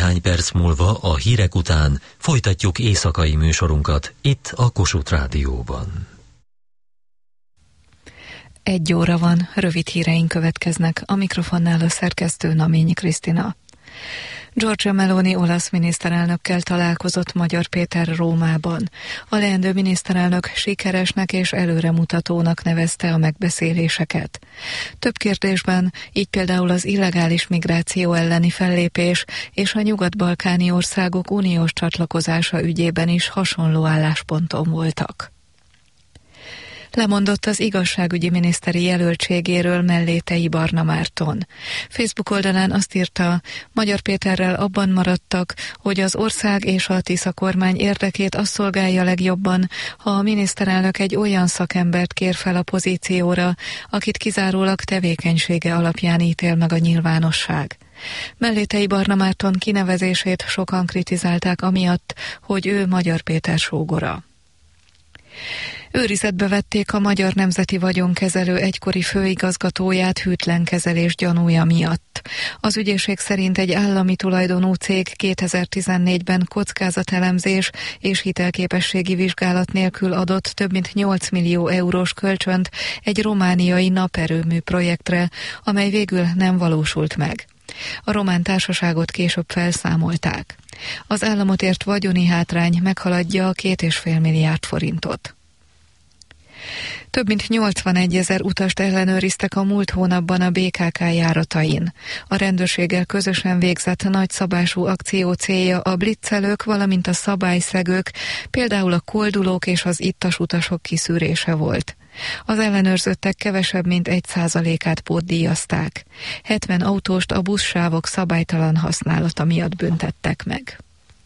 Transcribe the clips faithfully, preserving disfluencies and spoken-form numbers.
Néhány perc múlva a hírek után folytatjuk éjszakai műsorunkat itt a Kossuth Rádióban. Egy óra van, rövid híreink következnek, a mikrofonnál a szerkesztő Naményi Krisztina. Giorgia Meloni olasz miniszterelnökkel találkozott Magyar Péter Rómában. A leendő miniszterelnök sikeresnek és előremutatónak nevezte a megbeszéléseket. Több kérdésben, így például az illegális migráció elleni fellépés és a nyugat-balkáni országok uniós csatlakozása ügyében is hasonló állásponton voltak. Lemondott az igazságügyi miniszteri jelöltségéről Mellétei Barna Márton. Facebook oldalán azt írta, Magyar Péterrel abban maradtak, hogy az ország és a Tisza kormány érdekét azt szolgálja legjobban, ha a miniszterelnök egy olyan szakembert kér fel a pozícióra, akit kizárólag tevékenysége alapján ítél meg a nyilvánosság. Mellétei Barna Márton kinevezését sokan kritizálták amiatt, hogy ő Magyar Péter sógora. Őrizetbe vették a Magyar Nemzeti Vagyonkezelő egykori főigazgatóját hűtlen kezelés gyanúja miatt. Az ügyészség szerint egy állami tulajdonú cég kétezer-tizennégyben kockázatelemzés és hitelképességi vizsgálat nélkül adott több mint nyolc millió eurós kölcsönt egy romániai naperőmű projektre, amely végül nem valósult meg. A román társaságot később felszámolták. Az államot ért vagyoni hátrány meghaladja a két és fél milliárd forintot. Több mint nyolcvanegy ezer utast ellenőriztek a múlt hónapban a bé ká ká járatain. A rendőrséggel közösen végzett nagyszabású akció célja a blitzelők, valamint a szabályszegők, például a koldulók és az ittas utasok kiszűrése volt. Az ellenőrzöttek kevesebb mint egy százalékát pótdíjazták. hetven autóst a buszsávok szabálytalan használata miatt büntettek meg.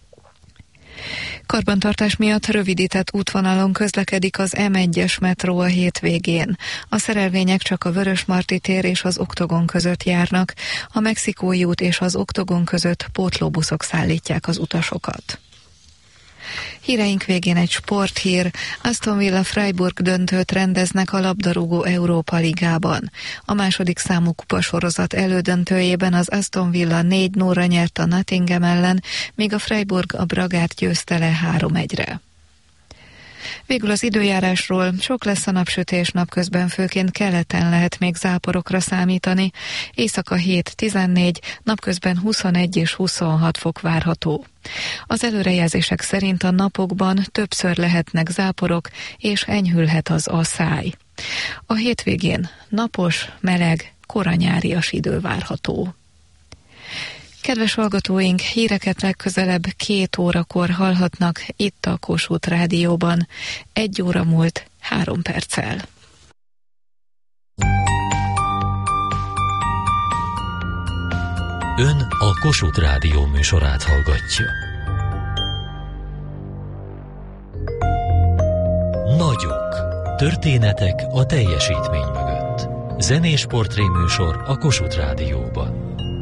Karbantartás miatt rövidített útvonalon közlekedik az em egyes metró a hétvégén. A szerelvények csak a Vörösmarty tér és az Oktogon között járnak, a Mexikói út és az Oktogon között pótlóbuszok szállítják az utasokat. Híreink végén egy sporthír. Aston Villa Freiburg döntőt rendeznek a labdarúgó Európa Ligában. A második számú kupasorozat elődöntőjében az Aston Villa négy nullra nyert a Nottingham ellen, míg a Freiburg a Bragát győzte le három egyre. Végül az időjárásról: sok lesz a napsütés, napközben főként keleten lehet még záporokra számítani, éjszaka hét-tizennégy, napközben huszonegy és huszonhat fok várható. Az előrejelzések szerint a napokban többször lehetnek záporok, és enyhülhet az aszály. A hétvégén napos, meleg, koranyárias idő várható. Kedves hallgatóink, híreket legközelebb két órakor hallhatnak itt a Kossuth Rádióban. Egy óra múlt három perccel. Ön a Kossuth Rádió műsorát hallgatja. Nagyok. Történetek a teljesítmény mögött. Zenés portréműsor a Kossuth Rádióban.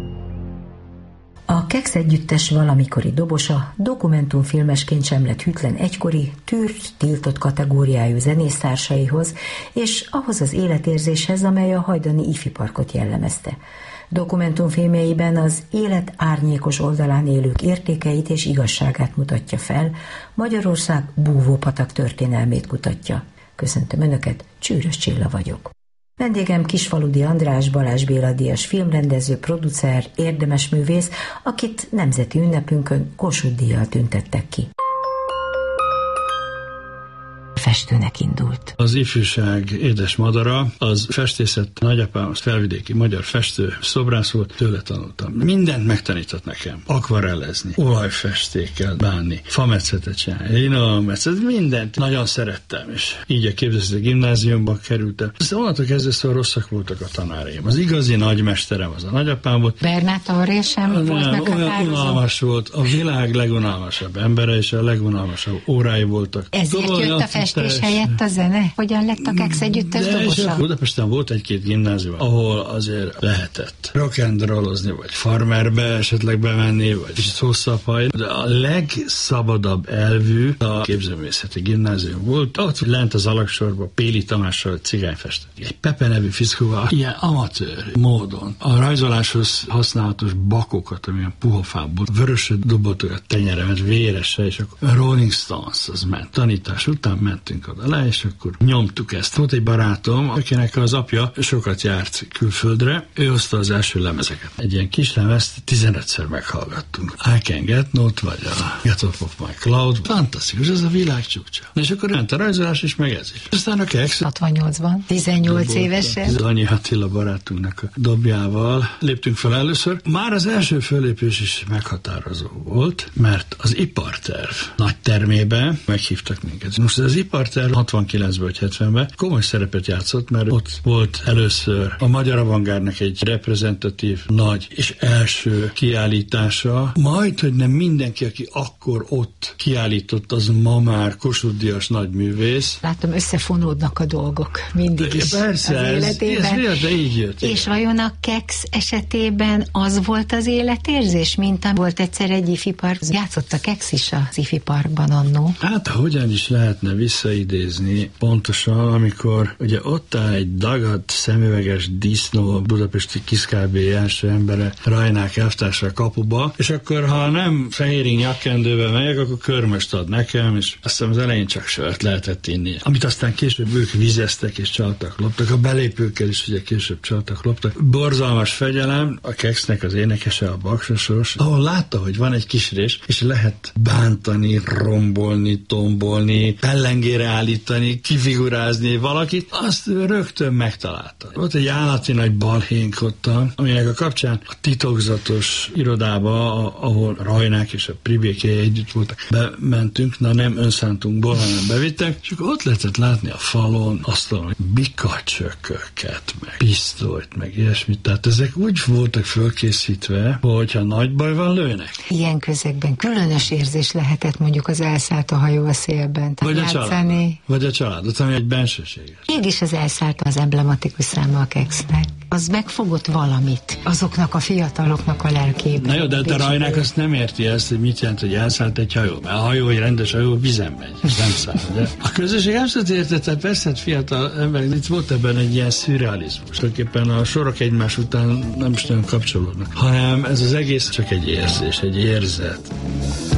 A Kex együttes valamikori dobosa dokumentumfilmesként sem lett hűtlen egykori, tűrt, tiltott kategóriájú zenésztársaihoz, és ahhoz az életérzéshez, amely a hajdani ifiparkot jellemezte. Dokumentumfilmjeiben az élet árnyékos oldalán élők értékeit és igazságát mutatja fel, Magyarország búvópatak történelmét kutatja. Köszöntöm Önöket, Csűrös Csilla vagyok. Vendégem Kisfaludi András, Balázs Béla díjas filmrendező, producer, érdemes művész, akit nemzeti ünnepünkön Kossuth díjjal tüntettek ki. Festőnek indult. Az ifjúság édes madara, az festészet nagyapám, az felvidéki magyar festő, szobrász volt, tőle tanultam. Mindent megtanított nekem. Akvarellezni, olajfestékkel bánni, fametszetet csinálni, linolmetszet, mindent nagyon szerettem, és így a képzőszeti gimnáziumba kerültem. Aztán onnantól kezdve szóval rosszak voltak a tanáraim. Az igazi nagymesterem az a nagyapám volt. Bernát Aurél sem volt meghatározó. Olyan unalmas volt, a világ legunalmasabb embere, és a legunalmasabb órái voltak. Ezért jött a festés érzés helyett a zene? Hogyan lett a Keksz együttes dobosa? Budapesten volt egy-két gimnázium, ahol azért lehetett rock'n'rollozni, vagy farmerbe esetleg bemenni, vagy kicsit hosszabb haj. De a legszabadabb elvű a képzőművészeti gimnázium volt. Ott lent az alagsorban Péli Tamással cigányfestett. Egy Pepe nevű fickóval ilyen amatőr módon a rajzoláshoz használatos bakokat, amilyen puhafából, vörösöd dobott a tenyeremet, vérese, és akkor a Rolling Stones az ment. Tanítás után mentünk oda le, és akkor nyomtuk ezt. Volt egy barátom, akinek az apja sokat járt külföldre, ő hozta az első lemezeket. Egy ilyen kis lemezt tizenötször meghallgattunk. I Can Get Not, vagy a Get Off of My Cloud. Fantasztikus, ez a világ csúcsa. És akkor ment a rajzolás is, meg ez is. Aztán a Keksz hatvannyolcban, tizennyolc évesen. Zanyi Attila barátunknak a dobjával léptünk fel először. Már az első fölépés is meghatározó volt, mert az iparterv nagy termébe meghívtak minket. Most az iparterv hatvankilencben vagy hetvenben komoly szerepet játszott, mert ott volt először a magyar avantgárdnak egy reprezentatív, nagy és első kiállítása. Majd, hogy nem mindenki, aki akkor ott kiállított, az ma már Kossuth-díjas nagyművész. Látom, összefonódnak a dolgok mindig is. Persze, az életében. Ez, ez de így jött. És vajon a Keksz esetében az volt az életérzés, mint volt egyszer egy ifi park? Játszott a Keksz is az ifi parkban annó. Hát, hogyan is lehetne visszaidézni pontosan, amikor ugye ott áll egy dagadt, szemüveges disznó, budapesti Kiszkábé első embere, Rajnák elvtársa a kapuba, és akkor, ha nem fehéring nyakkendőbe megyek, akkor körmöst ad nekem, és azt hiszem az elején csak sört lehetett inni. Amit aztán később ők vizeztek és csaltak, loptak, a belépőkkel is ugye később csaltak, loptak. Borzalmas fegyelem, a Keksznek az énekese, a Baksasos, ahol látta, hogy van egy kis rés, és lehet bántani, rombolni, tombolni, pellengére állítani, kifigurázni valakit, azt rögtön megtalálta. Volt egy állati nagy balhénk ottan, aminek a kapcsán a titokzatos irodába, ahol Rajnák és a Pribéké együtt voltak, bementünk, na nem önszántunkból, hanem bevittek, és akkor ott lehetett látni a falon azt a bikacsököket, meg pisztolyt, meg ilyesmit. Tehát ezek úgy voltak fölkészítve, hogyha nagy baj van, lőnek. Ilyen közegben különös érzés lehetett mondjuk az elszállt a hajó a szélben. Vagy a játszani. család. Vagy a családot, ami egy bensőséges. Mégis az elszállt az emblematikus száma a Keksznek. Az megfogott valamit azoknak a fiataloknak a lelkében. Na jó, de a Rajnák azt nem érti ezt, hogy mit jelent, hogy elszállt egy hajó. Mert a hajó, egy rendes hajó vízen megy, és nem száll. De a közösség abszolút értette, persze, hogy fiatal emberek, itt volt ebben egy ilyen szürrealizmus. Tulajdonképpen a sorok egymás után nem is nagyon kapcsolódnak, hanem ez az egész csak egy érzés, egy érzet.